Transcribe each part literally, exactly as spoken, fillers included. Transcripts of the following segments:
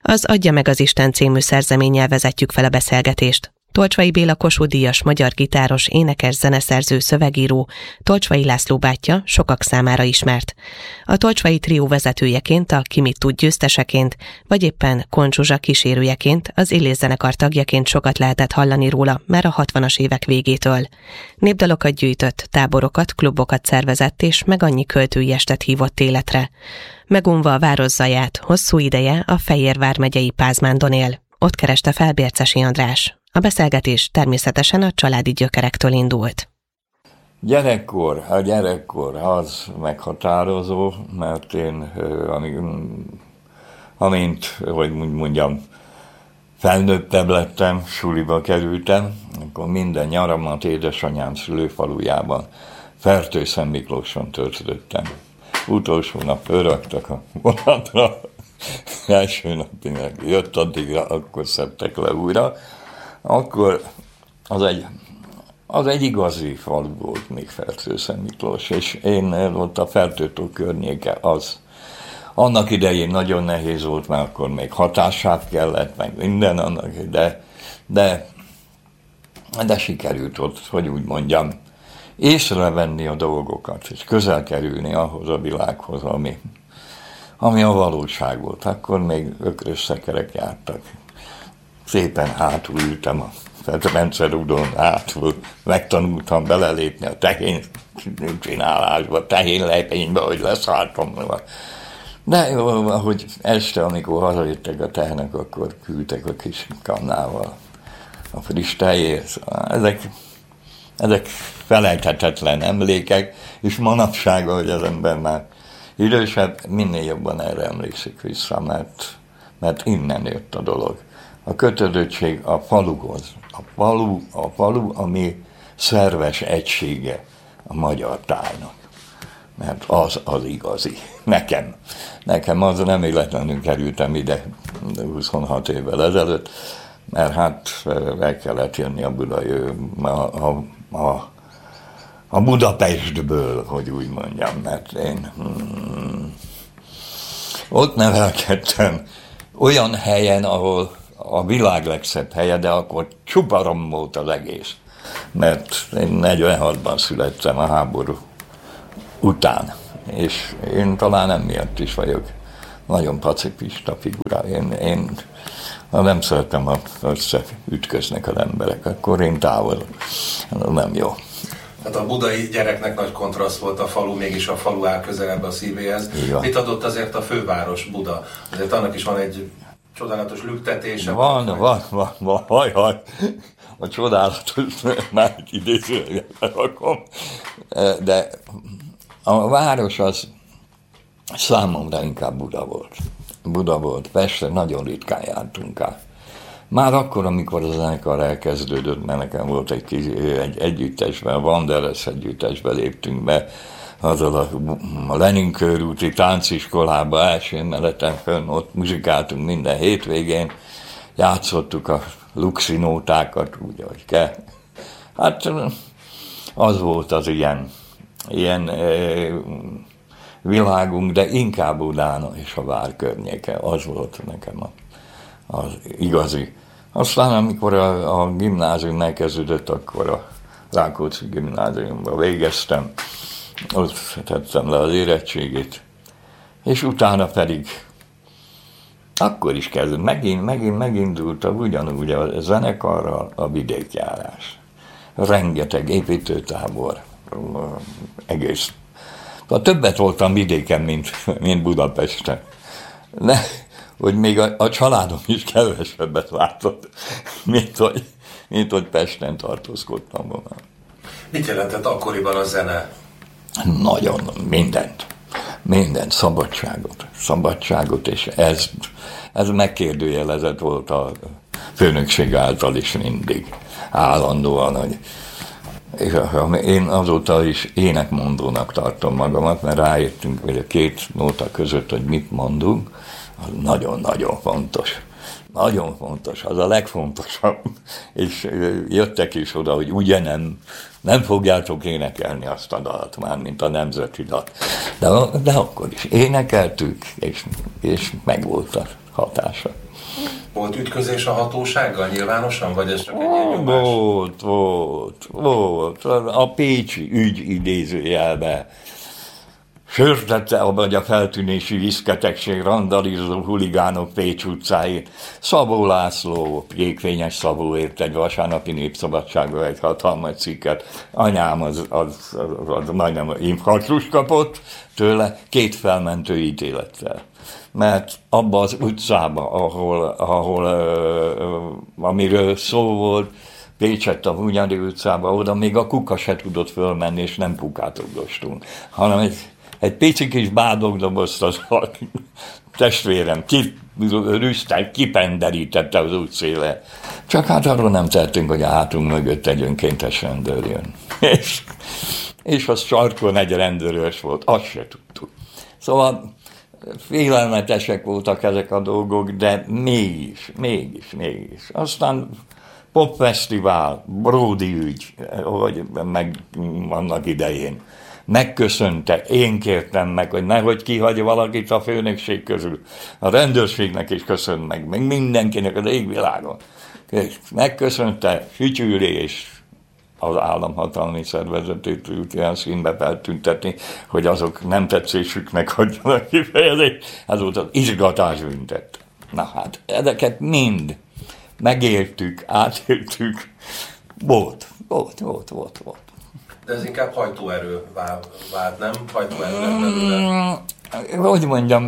Az Adja meg az Isten című szerzeménnyel vezetjük fel a beszélgetést. Tolcsvai Béla Kossuth-díjas magyar gitáros, énekes, zeneszerző, szövegíró, Tolcsvai László bátyja sokak számára ismert. A Tolcsvai Trió vezetőjeként, a Ki mit tud győzteseként, vagy éppen Koncz Zsuzsa kísérőjeként, az Illés zenekar tagjaként sokat lehetett hallani róla már a hatvanas évek végétől. Népdalokat gyűjtött, táborokat, klubokat szervezett és meg annyi költői estet hívott életre. Megunva a város zaját, hosszú ideje a Fejér vármegyei Pázmándon él. Ott kereste fel Bércesi András. A beszélgetés természetesen a családi gyökerektől indult. Gyerekkor, a gyerekkor az meghatározó, mert én, amint, hogy mondjam, felnőttebb lettem, suliba kerültem, akkor minden nyaramat édesanyám szülőfalujában, Fertőszent Miklóson töltöttem. Utolsó nap örögtek a vonatra, első napig jött addigra, akkor szedtek le újra. Akkor az egy, az egy igazi falu volt még Fertőszent Miklós, és én ott a Fertőtó környéke az. Annak idején nagyon nehéz volt, mert akkor még hatásáv kellett, meg minden annak, de, de, de sikerült ott, hogy úgy mondjam, észrevenni a dolgokat, és közel kerülni ahhoz a világhoz, ami, ami a valóság volt. Akkor még ökrös szekerek jártak. Szépen hátul ültem a rendszerúdon, hátul megtanultam belelépni a tehén csinálásba, tehén lepénybe, hogy leszálltam. De ahogy este, amikor hazajöttek a tehenek, akkor küldtek a kis kannával a friss tejért. Ezek, ezek felejthetetlen emlékek, és manapság, hogy az ember már idősebb, minél jobban erre emlékszik vissza, mert, mert innen jött a dolog. A kötődöttség a faluhoz. A falu, a falu, ami szerves egysége a magyar tájnak. Mert az az igazi. Nekem. Nekem az nem véletlenül kerültem ide huszonhat évvel ezelőtt, mert hát el kellett jönni a budai, a, a, a, a Budapestből, hogy úgy mondjam, mert én hmm, ott nevelkedtem olyan helyen, ahol a világ legszebb helye, de akkor csupa rom volt az egész. Mert én negyvenhatban születtem a háború után, és én talán emiatt is vagyok nagyon pacifista figura. Én, én nem szeretem, ha összeütköznek az emberek, akkor én távol. Nem jó. Hát a budai gyereknek nagy kontraszt volt a falu, mégis a falu áll közelebb a szívéhez. Igen. Mit adott azért a főváros, Buda? Azért annak is van egy csodálatos lüktetése. Van, van, van, van, van, haj, haj. A csodálatos, már egy idézőre rakom. De a város az számomra inkább Buda volt. Buda volt. Pestre nagyon ritkán jártunk át. Már akkor, amikor a zenekar elkezdődött, mert nekem volt egy, kis, egy együttesben, a Wanderers együttesbe léptünk be, azzal a, a Lenin körúti tánciskolába első emeleten fönn, ott muzsikáltunk minden hétvégén, játszottuk a luxinótákat, úgy, ahogy kell. Hát az volt az ilyen, ilyen e, világunk, de inkább Budán és a vár környéke, az volt nekem a, az igazi. Aztán, amikor a, a gimnázium megkezdődött, akkor a Rákóczi gimnáziumban végeztem, ott tettem le az érettségét, és utána pedig akkor is kezdett, megint, megint megindult ugyanúgy a zenekarral a vidékjárás. Rengeteg építőtábor, egész. Tehát többet voltam vidéken, mint, mint Budapesten. De, hogy még a, a családom is kevesebbet látott, mint hogy, mint hogy Pesten tartózkodtam volna. Mit jelentett akkoriban a zene? Nagyon, mindent. Mindent, szabadságot. Szabadságot, és ez, ez megkérdőjelezett volt a főnökség által is mindig. Állandóan, hogy és én azóta is énekmondónak tartom magamat, mert rájöttünk, hogy a két nóta között, hogy mit mondunk, az nagyon-nagyon fontos. Nagyon fontos, az a legfontosabb. És jöttek is oda, hogy ugye nem, nem fogjátok énekelni azt a dalt már, mint a nemzeti dalt. De, de akkor is énekeltük, és, és megvolt a hatása. Volt ütközés a hatósággal nyilvánosan, vagy ez csak egy ilyen nyomás? Volt, volt, volt. A pécsi ügy idézőjelbe sörtette a, vagy a feltűnési viszketegség, randalizó huligánok Pécs utcái. Szabó László, Jégfényes Szabóért egy vasárnapi Népszabadságban egy hatalmas cikket. Anyám az, az, az, az majdnem infarktust kapott tőle, két felmentő ítélettel. Mert abban az utcában, ahol, ahol uh, amiről szó volt, Pécsett a Hunyadi utcában, oda még a kuka se tudott fölmenni, és nem kukát rugdostunk, hanem egy, egy pici kis bádogdobozt az a testvérem kirűzte, kipenderítette az útszéle. Csak hát arról nem tettünk, hogy a hátunk mögött egy önkéntes rendőr jön. És, és az sarkon egy rendőrös volt, azt se tudtuk. Szóval félelmetesek voltak ezek a dolgok, de mégis, mégis, mégis. Aztán popfesztivál, Bródi ügy, hogy meg annak idején megköszönte, én kértem meg, hogy nehogy kihagyja valakit a főnökség közül. A rendőrségnek is köszönt meg, meg mindenkinek az égvilágon. És megköszönte, fütyülés, az államhatalmi szervezetét olyan színbe feltüntetni, hogy azok nem tetszésüknek hagyjanak kifejezést. Ez volt az izgatásbüntet. Na hát, ezeket mind megértük, átértük. Volt, volt, volt, volt, volt. De ez inkább hajtóerő vált, nem? Hajtóerő lett belőle. Hogy mondjam,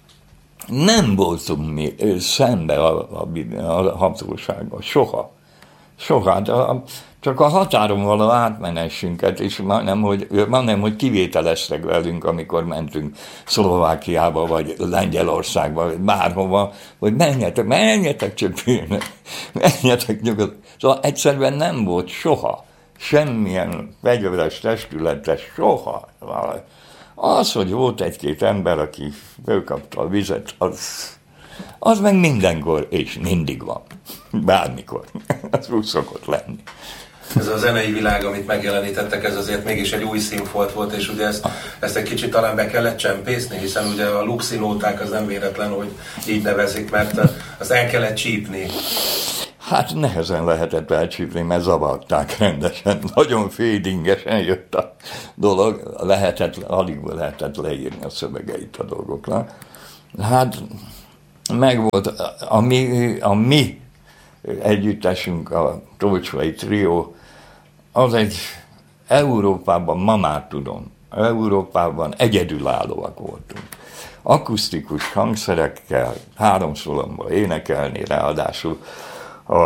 nem voltunk mi szembe a, a, a hatósággal. Soha. Soha. De a, csak a határon való átmenésünket, és majdnem, hogy, majdnem, hogy kivételeztek velünk, amikor mentünk Szlovákiába, vagy Lengyelországba, vagy bárhova, hogy menjetek, menjetek csak tényleg, menjetek nyugodtan. Szóval egyszerűen nem volt soha semmilyen fegyveres testületes, soha. Az, hogy volt egy-két ember, aki fölkapta a vizet, az, az meg mindenkor, és mindig van. Bármikor. Az úgy szokott lenni. Ez a zenei világ, amit megjelenítettek, ez azért mégis egy új színfolt volt, és ugye ezt, ezt egy kicsit talán be kellett csempészni, hiszen ugye a luxinóták az nem véletlen, hogy így nevezik, mert azt el kellett csípni. Hát nehezen lehetett elcsípni, mert zavarták rendesen. Nagyon fadingesen jött a dolog, lehetett, alig lehetett leírni a szövegeit a dolgoknak. Hát megvolt a mi, a mi együttesünk, a Tolcsvai Trió, az egy Európában, ma már tudom, Európában egyedülállóak voltunk. Akusztikus hangszerekkel, háromszólamból énekelni, ráadásul a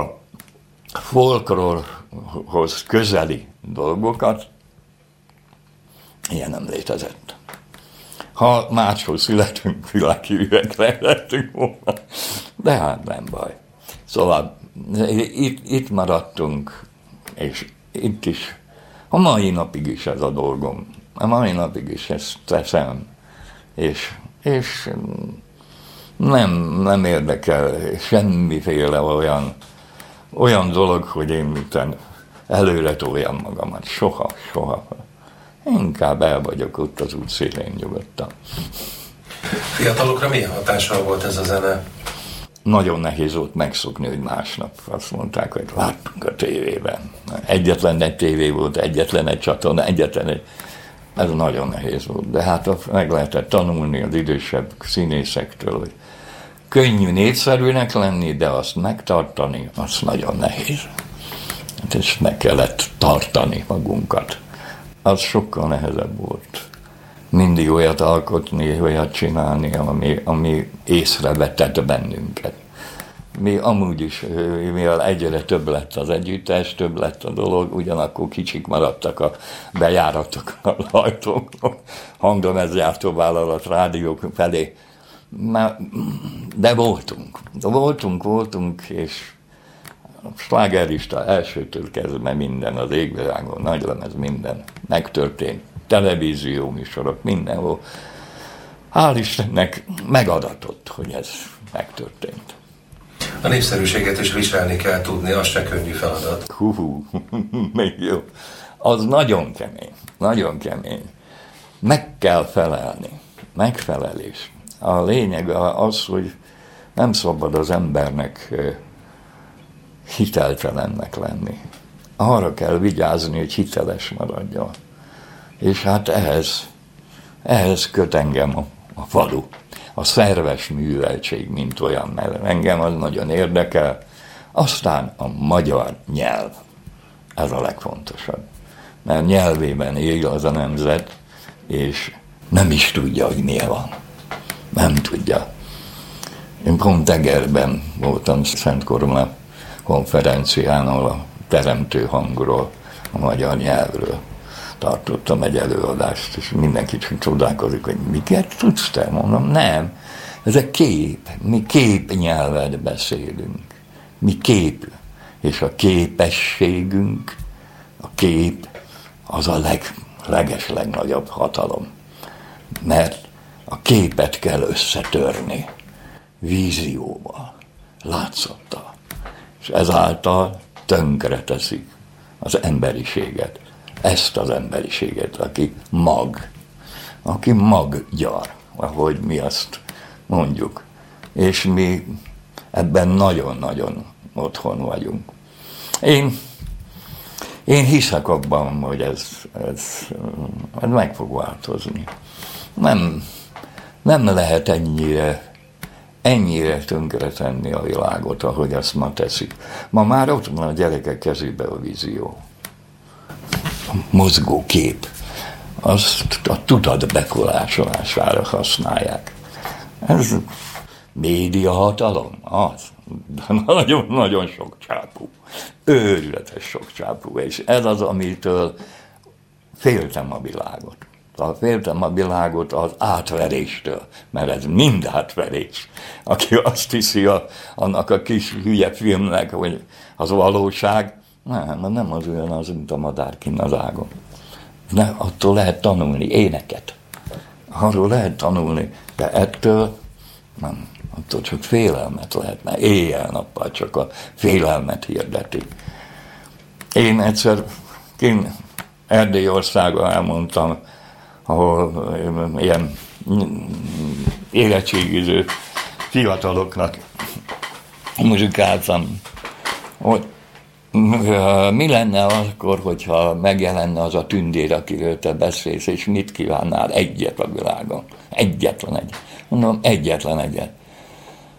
folklórhoz közeli dolgokat, ilyen nem létezett. Ha máshol születünk, világhírűekre lettünk volna, de hát nem baj. Szóval itt, itt maradtunk, és itt is, a mai napig is ez a dolgom, a mai napig is ezt teszem, és, és nem, nem érdekel semmiféle olyan, olyan dolog, hogy én miten előre toljam magamat. Soha, soha. Inkább el vagyok ott az útszélén nyugodtan. Fiatalokra milyen hatással volt ez a zene? Nagyon nehéz volt megszokni, hogy másnap azt mondták, hogy láttunk a tévében. Egyetlen egy tévé volt, egyetlen egy csatorna, egyetlen egy... Ez nagyon nehéz volt. De hát meg lehetett tanulni az idősebb színészektől, hogy könnyű népszerűnek lenni, de azt megtartani, az nagyon nehéz. Hát ezt meg kellett tartani magunkat. Az sokkal nehezebb volt. Mindig olyat alkotni, olyat csinálni, ami, ami észrevetett bennünket. Mi amúgy is, mivel egyre több lett az együttes, több lett a dolog, ugyanakkor kicsik maradtak a bejáratok, a ajtók, hanglemezgyártó vállalat, rádiók felé. De voltunk, de voltunk, voltunk, és a slágerista elsőtől kezdve minden az égvilágon, nagylemez minden megtörtént. Televízió műsorok, mindenhol. Hál' Istennek megadatott, hogy ez megtörtént. A népszerűséget is viselni kell tudni, az se könnyű feladat. Hú, még jó. Az nagyon kemény, nagyon kemény. Meg kell felelni, megfelelés. A lényeg az, hogy, Nem szabad az embernek hiteltelennek lenni. Arra kell vigyázni, hogy hiteles maradjon. És hát ehhez, ehhez köt engem a, a falu. A szerves műveltség, mint olyan, mert engem az nagyon érdekel. Aztán a magyar nyelv. Ez a legfontosabb. Mert nyelvében él az a nemzet, és nem is tudja, hogy milyen van. Nem tudja. Én pont Egerben voltam Szent Korona konferencián, ahol a teremtő hangról, a magyar nyelvről tartottam egy előadást, és mindenki csak csodálkozik, hogy miket tudsz te? Mondom, nem. Ez a kép. Mi képnyelvet beszélünk. Mi kép. És a képességünk, a kép, az a leg, leges legnagyobb hatalom. Mert a képet kell összetörni vízióval, látszattal. És ezáltal tönkre teszik az emberiséget. Ezt az emberiséget, aki mag. Aki maggyar, ahogy mi azt mondjuk. És mi ebben nagyon-nagyon otthon vagyunk. Én, én hiszek abban, hogy ez, ez, ez meg fog változni. Nem, nem lehet ennyire, ennyire tönkretenni a világot, ahogy azt ma teszik. Ma már ott van a gyerekek kezébe a vízió. A mozgó kép. Azt a tudat befolyásolására használják. Ez média hatalom, az. Nagyon-nagyon sok csápú. Őrületes sok csápú. És ez az, amitől féltem a világot. Féltem a világot az átveréstől, mert ez mind átverés. Aki azt hiszi a, annak a kis hülye filmnek, hogy az valóság, nem, nem az olyan az, mint a madár kinn az ágon. Ne, attól lehet tanulni éneket. Arról lehet tanulni, de ettől nem. Attól csak félelmet lehet, mert éjjel-nappal csak a félelmet hirdeti. Én egyszer kint Erdélyországban elmondtam, ahol ilyen érettségiző fiataloknak muzsikáltam, hogy mi lenne akkor, hogyha megjelenne az a tündér, akiről te beszélsz, és mit kívánnál egyet a világon? Egyetlen egyet. Mondom, egyetlen egyet.